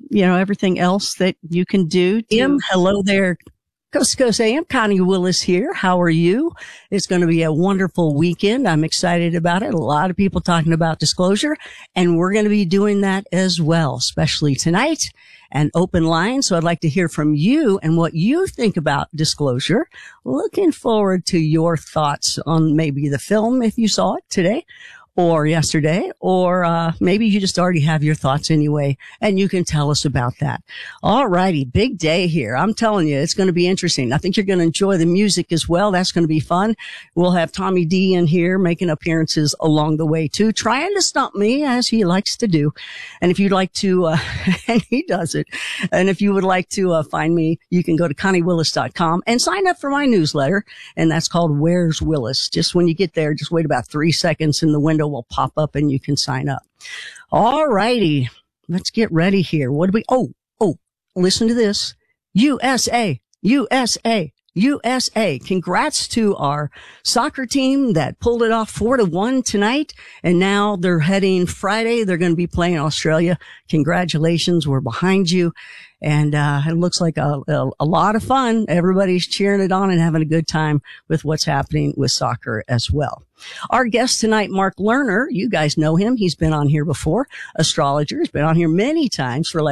everything else that you can do. Hello there. Coast to Coast AM, Connie Willis here. How are you? It's going to be a wonderful weekend. I'm excited about it. A lot of people talking about disclosure, and we're going to be doing that as well, especially tonight, and open line. So I'd like to hear from you and what you think about disclosure. Looking forward to your thoughts on maybe the film, if you saw it today or yesterday, or maybe you just already have your thoughts anyway, and you can tell us about that. All righty, big day here. I'm telling you, it's going to be interesting. I think you're going to enjoy the music as well. That's going to be fun. We'll have Tommy D in here making appearances along the way too, trying to stump me as he likes to do. And if you'd like to, and he does it, and if you would like to find me, you can go to ConnieWillis.com and sign up for my newsletter, and that's called Where's Willis. Just when you get there, just wait about 3 seconds in the window will pop up and you can sign up. All righty. Let's get ready here. What do we, listen to this. USA. Congrats to our soccer team that pulled it off 4-1 tonight. And now they're heading Friday. They're going to be playing Australia. Congratulations. We're behind you. And it looks like a lot of fun. Everybody's cheering it on and having a good time with what's happening with soccer as well. Our guest tonight, Mark Lerner, you guys know him. He's been on here before. Astrologer. He's been on here many times for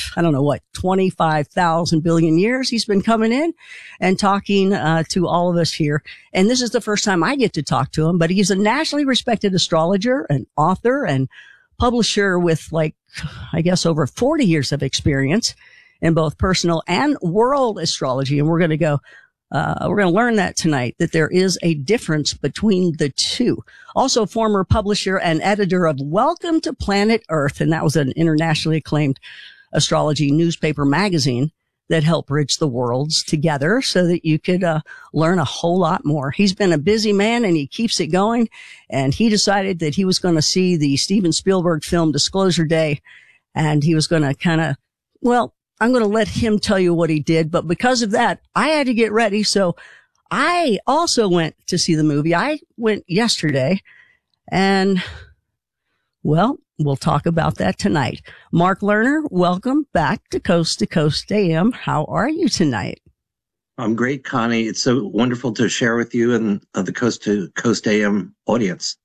25,000 billion years. He's been coming in and talking to all of us here. And this is the first time I get to talk to him, but he's a nationally respected astrologer and author and publisher with over 40 years of experience in both personal and world astrology. And we're going to learn that tonight, that there is a difference between the two. Also former publisher and editor of Welcome to Planet Earth. And that was an internationally acclaimed astrology newspaper magazine that helped bridge the worlds together so that you could learn a whole lot more. He's been a busy man and he keeps it going. And he decided that he was going to see the Steven Spielberg film Disclosure Day. And he was going to I'm going to let him tell you what he did. But because of that, I had to get ready. So I also went to see the movie. I went yesterday, and we'll talk about that tonight. Mark Lerner, welcome back to Coast AM. How are you tonight? I'm great, Connie. It's so wonderful to share with you and the Coast to Coast AM audience.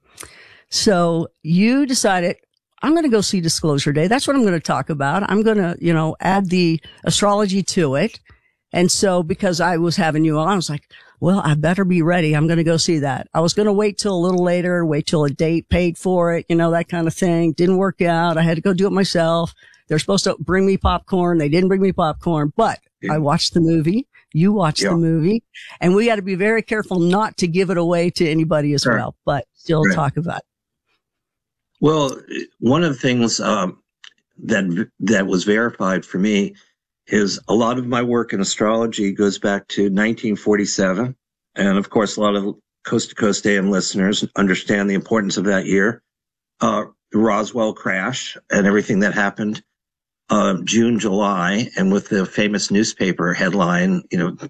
So you decided, I'm going to go see Disclosure Day. That's what I'm going to talk about. I'm going to, add the astrology to it. And so because I was having you on, I was like, well, I better be ready. I'm going to go see that. I was going to wait till a little later, wait till a date paid for it, that kind of thing. Didn't work out. I had to go do it myself. They're supposed to bring me popcorn. They didn't bring me popcorn, but I watched the movie. You watched the movie, and we got to be very careful not to give it away to anybody as well, but still talk about it. Well, one of the things that was verified for me is a lot of my work in astrology goes back to 1947. And of course, a lot of Coast to Coast AM listeners understand the importance of that year. The Roswell crash and everything that happened June, July, and with the famous newspaper headline,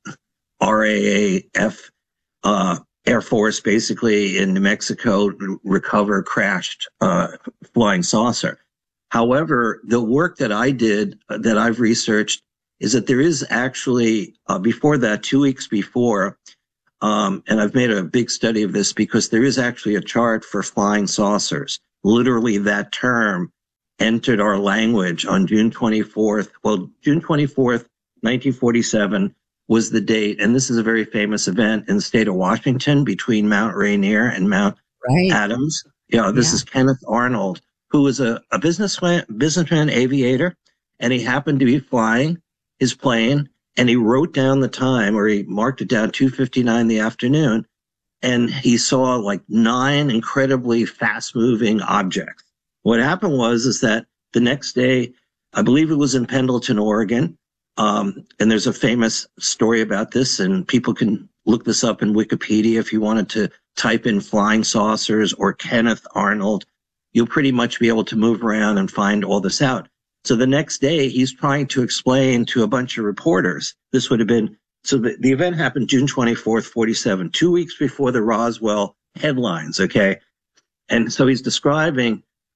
RAAF, Air Force basically in New Mexico recover crashed flying saucer. However, the work that I did, that I've researched, is that there is actually, before that, 2 weeks before, and I've made a big study of this because there is actually a chart for flying saucers. Literally that term entered our language on June 24th. Well, June 24th, 1947 was the date. And this is a very famous event in the state of Washington between Mount Rainier and Mount Adams. This is Kenneth Arnold, who was a businessman, aviator, and he happened to be flying his plane, and he wrote down the time, or he marked it down, 2:59 in the afternoon, and he saw 9 incredibly fast-moving objects. What happened is that the next day, I believe it was in Pendleton, Oregon, and there's a famous story about this, and people can look this up in Wikipedia if you wanted to type in flying saucers or Kenneth Arnold. You'll pretty much be able to move around and find all this out. So the next day, he's trying to explain to a bunch of reporters. This would have been, so the event happened June 24th, 47, 2 weeks before the Roswell headlines, okay? And so he's describing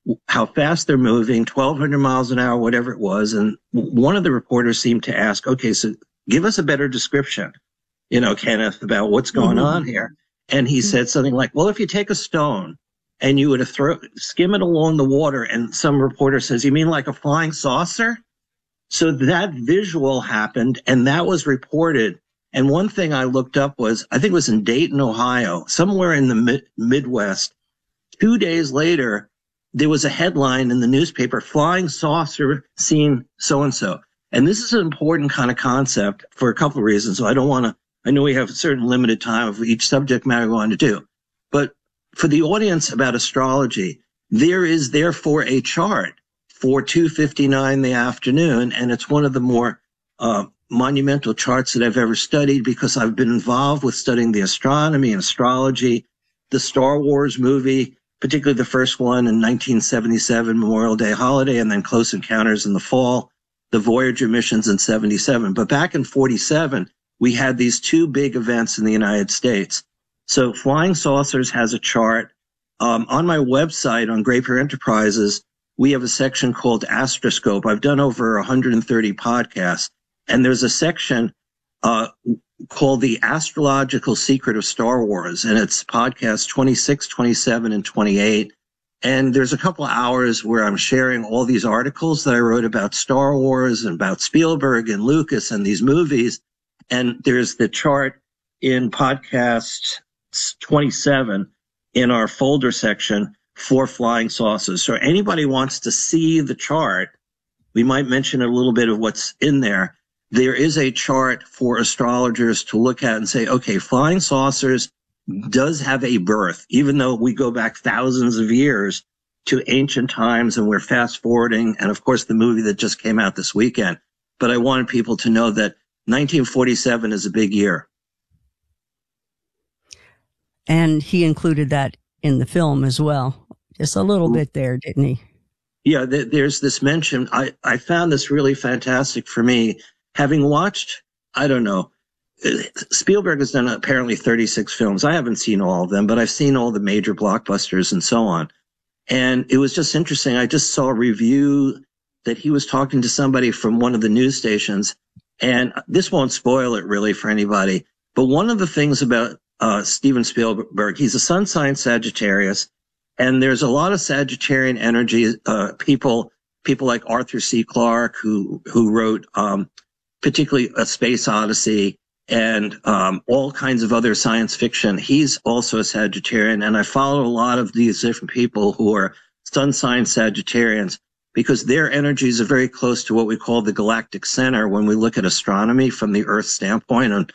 how fast they're moving, 1,200 miles an hour, whatever it was. And one of the reporters seemed to ask, okay, so give us a better description, Kenneth, about what's going on here. And he said something like, well, if you take a stone and you were to skim it along the water, and some reporter says, you mean like a flying saucer? So that visual happened, and that was reported. And one thing I looked up was, I think it was in Dayton, Ohio, somewhere in the Midwest. 2 days later, there was a headline in the newspaper, flying saucer seen so-and-so. And this is an important kind of concept for a couple of reasons. So I know we have a certain limited time of each subject matter we want to do. But for the audience about astrology, there is therefore a chart for 2:59 in the afternoon. And it's one of the more monumental charts that I've ever studied, because I've been involved with studying the astronomy and astrology, the Star Wars movie, particularly the first one in 1977, Memorial Day holiday, and then Close Encounters in the fall, the Voyager missions in 77. But back in 47, we had these two big events in the United States. So Flying Saucers has a chart. On my website, on Great Bear Enterprises, we have a section called Astroscope. I've done over 130 podcasts, and there's a section called The Astrological Secret of Star Wars, and it's podcasts 26, 27, and 28. And there's a couple of hours where I'm sharing all these articles that I wrote about Star Wars and about Spielberg and Lucas and these movies. And there's the chart in podcast 27 in our folder section for flying saucers. So anybody wants to see the chart, we might mention a little bit of what's in there. There is a chart for astrologers to look at and say, okay, flying saucers does have a birth, even though we go back thousands of years to ancient times and we're fast forwarding. And of course, the movie that just came out this weekend. But I wanted people to know that 1947 is a big year. And he included that in the film as well. Just a little bit there, didn't he? Yeah, there's this mention. I found this really fantastic for me. Having watched, I don't know, Spielberg has done apparently 36 films. I haven't seen all of them, but I've seen all the major blockbusters and so on. And it was just interesting. I just saw a review that he was talking to somebody from one of the news stations, and this won't spoil it really for anybody. But one of the things about Steven Spielberg, he's a sun sign Sagittarius, and there's a lot of Sagittarian energy. People like Arthur C. Clarke, who wrote particularly A Space Odyssey, and all kinds of other science fiction. He's also a Sagittarian, and I follow a lot of these different people who are sun sign Sagittarians, because their energies are very close to what we call the galactic center when we look at astronomy from the Earth standpoint and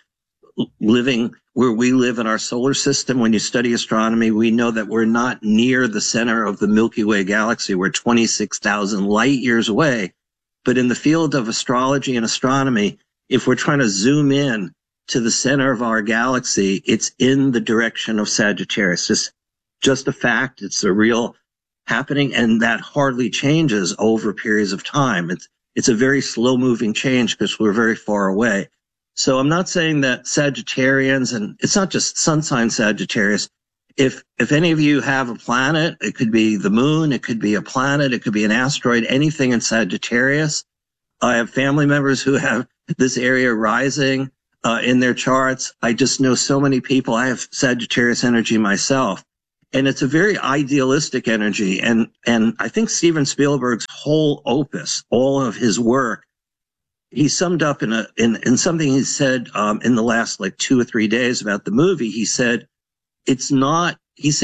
living where we live in our solar system. When you study astronomy, we know that we're not near the center of the Milky Way galaxy. We're 26,000 light years away. But in the field of astrology and astronomy, if we're trying to zoom in to the center of our galaxy, it's in the direction of Sagittarius. It's just a fact. It's a real happening, and that hardly changes over periods of time. It's a very slow moving change because we're very far away. So I'm not saying that Sagittarians, and it's not just sun sign Sagittarius. If any of you have a planet, it could be the moon, it could be a planet, it could be an asteroid, anything in Sagittarius. I have family members who have this area rising in their charts. I just know so many people. I have Sagittarius energy myself, and it's a very idealistic energy. And I think Steven Spielberg's whole opus, all of his work, he summed up in something he said in the last like 2 or 3 days about the movie. He said, it's an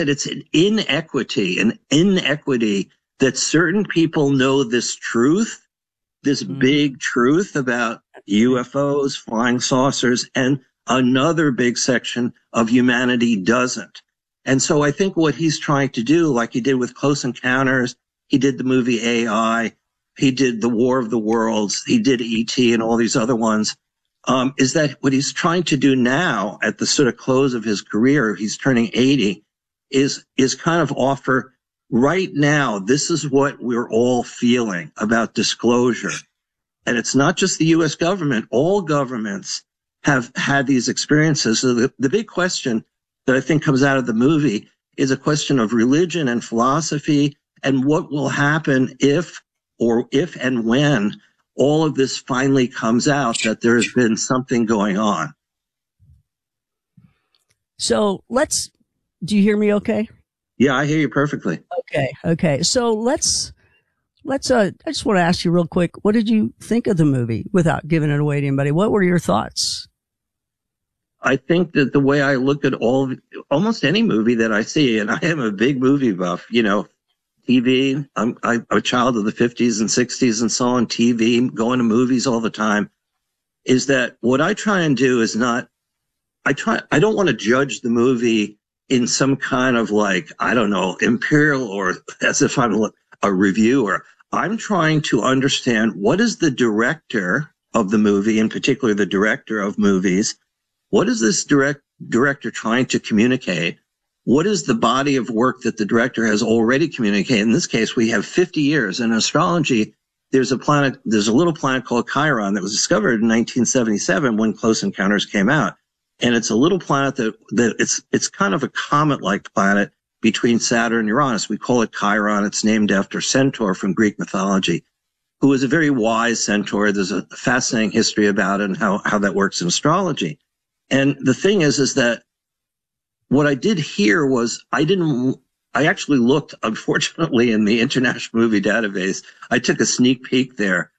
inequity that certain people know this truth, this big truth about UFOs, flying saucers, and another big section of humanity doesn't. And so I think what he's trying to do, like he did with Close Encounters, he did the movie AI, he did The War of the Worlds, he did E.T. and all these other ones, is that what he's trying to do now at the sort of close of his career, he's turning 80, is kind of offer right now, this is what we're all feeling about disclosure. And it's not just the U.S. government. All governments have had these experiences. So the big question that I think comes out of the movie is a question of religion and philosophy and what will happen if and when all of this finally comes out that there's been something going on. So do you hear me okay? Yeah, I hear you perfectly. Okay. So let's I just want to ask you real quick, what did you think of the movie without giving it away to anybody? What were your thoughts? I think that the way I look at almost any movie that I see, and I am a big movie buff, TV, I'm a child of the 50s and 60s and so on, TV, going to movies all the time, is that what I try and do is I don't want to judge the movie in some kind of imperial or as if I'm a reviewer. I'm trying to understand what is the director of the movie, in particular the director of movies. What is this director trying to communicate? What is the body of work that the director has already communicated? In this case, we have 50 years. In astrology, there's a little planet called Chiron that was discovered in 1977 when Close Encounters came out. And it's a little planet that it's kind of a comet-like planet between Saturn and Uranus. We call it Chiron. It's named after Centaur from Greek mythology, who was a very wise centaur. There's a fascinating history about it and how that works in astrology. And the thing is that what I did here was I actually looked, unfortunately, in the International Movie Database. I took a sneak peek there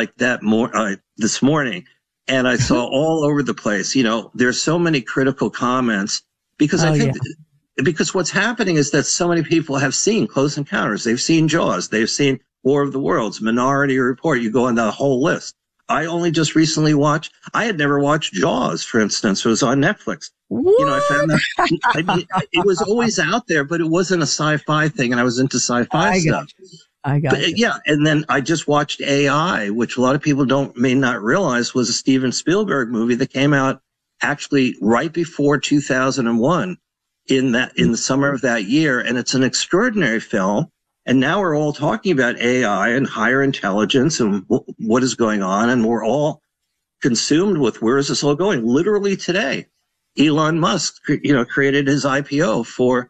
this morning, and I saw all over the place, there's so many critical comments because because what's happening is that so many people have seen Close Encounters. They've seen Jaws. They've seen War of the Worlds, Minority Report. You go on the whole list. I only just recently I had never watched Jaws, for instance. It was on Netflix. What? I found that it was always out there, but it wasn't a sci-fi thing, and I was into sci-fi stuff. I got it. Yeah, and then I just watched AI, which a lot of people may not realize was a Steven Spielberg movie that came out actually right before 2001 in the summer of that year, and it's an extraordinary film. And now we're all talking about AI and higher intelligence and what is going on, and we're all consumed with where is this all going? Literally today, Elon Musk, created his IPO for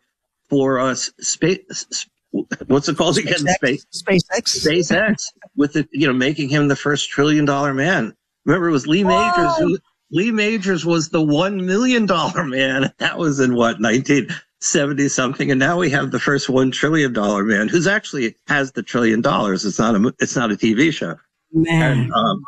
space. What's it called again? SpaceX, with making him the first $1 trillion man. Remember, it was Lee Majors. Lee Majors was the $1 million man. That was in 1970 something, and now we have the first $1 trillion man, who's actually has the $1 trillion. It's not a TV show. Man. And,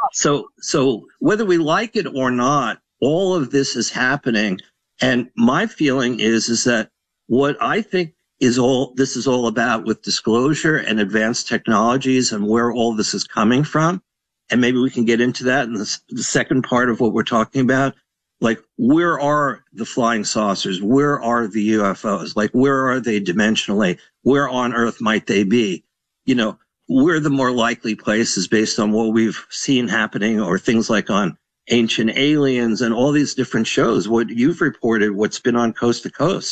so whether we like it or not, all of this is happening. And my feeling is that what I think this is all about with disclosure and advanced technologies and where all this is coming from. And maybe we can get into that in the second part of what we're talking about. Like, where are the flying saucers? Where are the UFOs? Like, where are they dimensionally? Where on Earth might they be? Where the more likely places based on what we've seen happening, or things like on Ancient Aliens and all these different shows, what you've reported, what's been on Coast to Coast,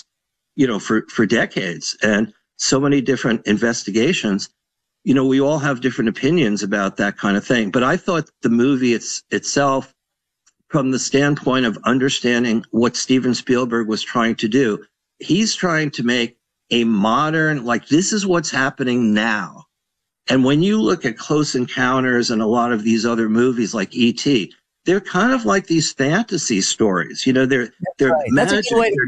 for decades, and so many different investigations. We all have different opinions about that kind of thing. But I thought the movie itself, from the standpoint of understanding what Steven Spielberg was trying to do, he's trying to make a modern, this is what's happening now. And when you look at Close Encounters and a lot of these other movies like E.T., they're kind of like these fantasy stories. They're right. Magic.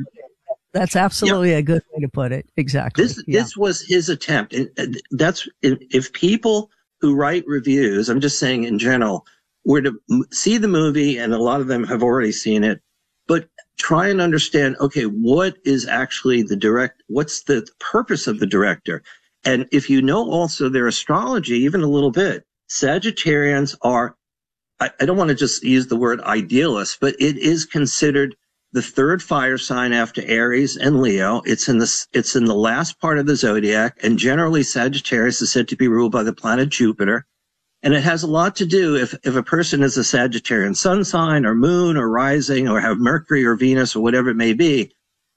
That's absolutely a good way to put it. Exactly. This was his attempt. And that's, if people who write reviews, I'm just saying in general, were to see the movie, and a lot of them have already seen it, but try and understand, okay, what is actually what's the purpose of the director? And if you know also their astrology, even a little bit, Sagittarians are, I don't want to just use the word idealist, but it is considered the third fire sign after Aries and Leo. It's in the last part of the zodiac, and generally Sagittarius is said to be ruled by the planet Jupiter. And it has a lot to do if a person is a Sagittarian sun sign or moon or rising, or have Mercury or Venus or whatever it may be,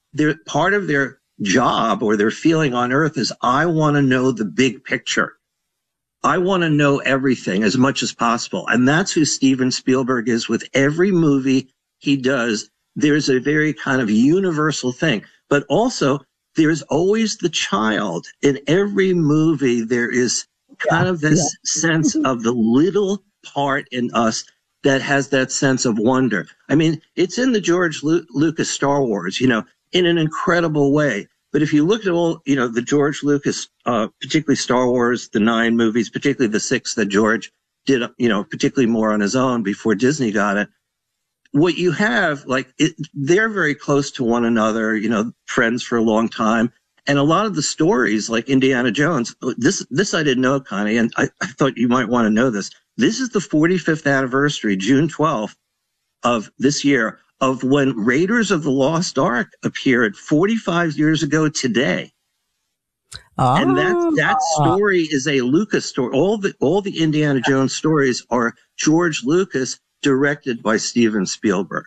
part of their job or their feeling on Earth is, I want to know the big picture. I want to know everything as much as possible. And that's who Steven Spielberg is with every movie he does. There's a very kind of universal thing. But also, there's always the child in every movie. There is kind of this sense of the little part in us that has that sense of wonder. I mean, it's in the George Lucas Star Wars, you know, in an incredible way. But if you look at all, you know, the George Lucas, particularly Star Wars, the 9 movies, particularly the 6 that George did, you know, particularly more on his own before Disney got it, what you have, like, they're very close to one another, you know, friends for a long time. And a lot of the stories, like Indiana Jones, this I didn't know, Connie, and I thought you might want to know this. This is the 45th anniversary, June 12th of this year, of when Raiders of the Lost Ark appeared 45 years ago today. Oh. And that story is a Lucas story. All the Indiana Jones stories are George Lucas, directed by Steven Spielberg.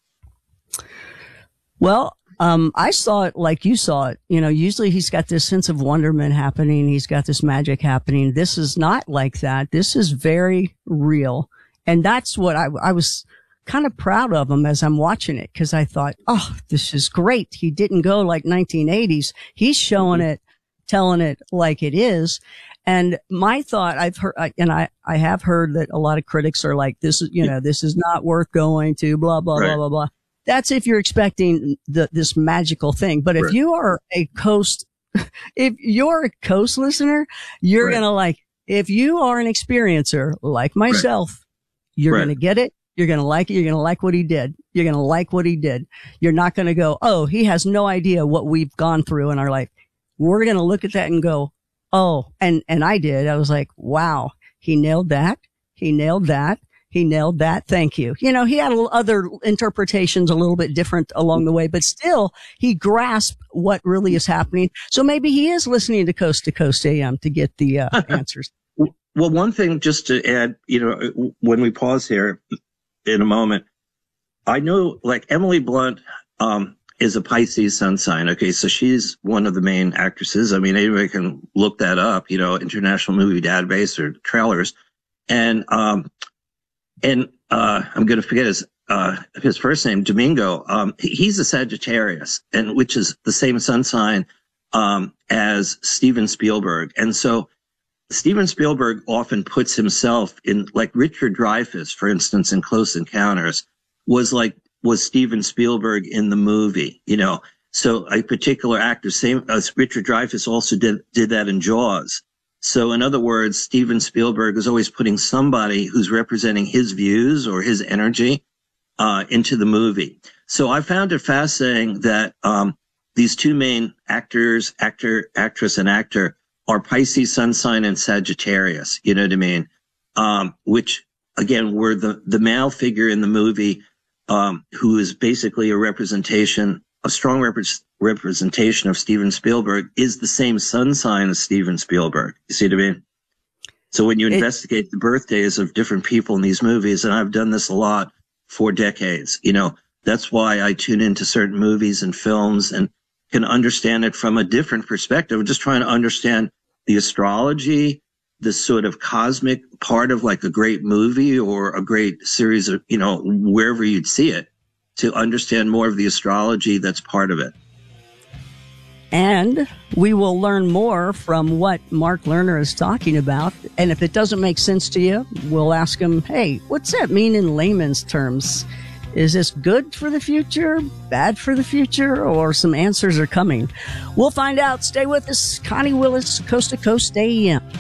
Well, I saw it like you saw it. You know, usually he's got this sense of wonderment happening. He's got this magic happening. This is not like that. This is very real. And that's what I was kind of proud of him as I'm watching it, because I thought, oh, this is great. He didn't go like 1980s. He's showing it, telling it like it is. And my thought, I've heard, and I have heard that a lot of critics are like, this is, you know, this is not worth going to, blah, blah, blah, blah, blah. That's if you're expecting this magical thing. But if you are a Coast, if you're a Coast listener, you're going to like, if you are an experiencer like myself, you're going to get it. You're going to like it. You're going to like what he did. You're going to like what he did. You're not going to go, oh, he has no idea what we've gone through in our life. We're going to look at that and go, oh, and I did. I was like, wow, he nailed that. He nailed that. He nailed that. Thank you. You know, he had other interpretations a little bit different along the way, but still he grasped what really is happening. So maybe he is listening to Coast AM to get the answers. Well, one thing just to add, you know, when we pause here in a moment, I know like Emily Blunt, is a Pisces sun sign. Okay. So she's one of the main actresses. I mean, anybody can look that up, you know, International Movie Database or trailers. And I'm going to forget his first name, Domingo. He's a Sagittarius, and which is the same sun sign, as Steven Spielberg. And so Steven Spielberg often puts himself in, like Richard Dreyfuss, for instance, in Close Encounters was Steven Spielberg in the movie, you know. So a particular actor, same as Richard Dreyfuss, also did that in Jaws. So in other words, Steven Spielberg is always putting somebody who's representing his views or his energy into the movie. So I found it fascinating that these two main actors, actress and actor, are Pisces sun sign and Sagittarius, you know what I mean? Which again were the male figure in the movie, who is basically a strong representation of Steven Spielberg, is the same sun sign as Steven Spielberg. You see what I mean? So when you investigate the birthdays of different people in these movies, and I've done this a lot for decades, you know, that's why I tune into certain movies and films and can understand it from a different perspective. I'm just trying to understand the astrology, the sort of cosmic part of like a great movie or a great series of, you know, wherever you'd see it, to understand more of the astrology that's part of it. And we will learn more from what Mark Lerner is talking about. And if it doesn't make sense to you, we'll ask him, hey, what's that mean in layman's terms? Is this good for the future, bad for the future, or some answers are coming? We'll find out. Stay with us. Connie Willis, Coast to Coast AM.